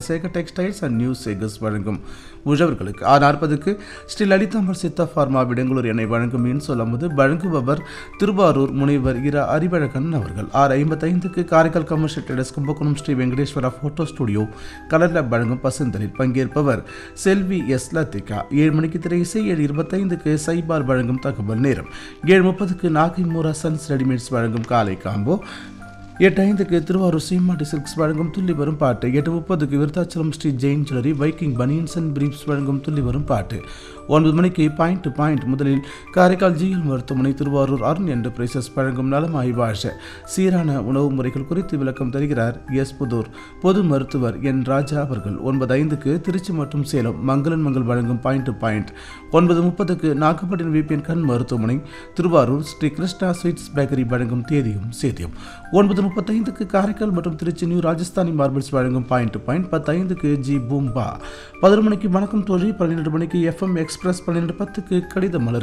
Sekar textiles and new Sekar's வழங்கும் உழவர்களுக்கு 6:40க்கு Sri Lalithambar Siddha pharma Vidangalur எண்ணெய் வழங்கும் இன்சொல் அமுது வழங்குபவர் திருவாரூர் முனைவர் இரா அறிவழகன் அவர்கள். 6:55க்கு Karaikal commercial traders Kumbakonam Sri Venkateswara photo studio colour lab வழங்கும் பசுந்தலில் பங்கேற்பவர் செல்வி எஸ் லத்திகா. 7 மணிக்கு திரை இசை. 7:25க்கு சைபார் வழங்கும் தகவல் நேரம். 7:30க்கு நாகை மூரா சன்ஸ் ரெடிமேட்ஸ் வழங்கும் காலை காம்போ. 8:05க்கு திருவாரூர் சீமாட்டி சில்க்ஸ் வழங்கும் துள்ளி வரும் பாட்டு. 8:30க்கு Virudhachalam Sri Jain jewellery Viking banians and briefs வழங்கும் துள்ளி வரும் பாட்டு. 9 மணிக்கு பாயிண்ட் டு பாயிண்ட். முதலில் காரைக்கால் ஜிஎல் மருத்துவமனை திருவாரூர் அருண் என்டர்பிரைசஸ் வழங்கும் நலமாய் வாழ சீரான உணவு முறைகள் குறித்து விளக்கம் தருகிறார் எஸ் புதூர் பொது மருத்துவர் என் ராஜா அவர்கள். 9:05க்கு திருச்சி மற்றும் சேலம் மங்களன் மங்கள் வழங்கும் point to point. 9:30க்கு Nagapattinam VPN கண் மருத்துவமனை திருவாரூர் ஸ்ரீ கிருஷ்ணா ஸ்வீட்ஸ் பேக்கரி வழங்கும் தேதியும் சேதியும். 9:35க்கு காரைக்கால் மற்றும் திருச்சி நியூ ராஜஸ்தானி மார்பிள்ஸ் வழங்கும் பாயிண்ட் டு பாயிண்ட். 10:05க்கு ஜி பூம்பா. 11 மணிக்கு வணக்கம் தோழி. 12 மணிக்கு எஃப்எம் எக்ஸ்பிரஸ். 12:10க்கு கடித மலர்.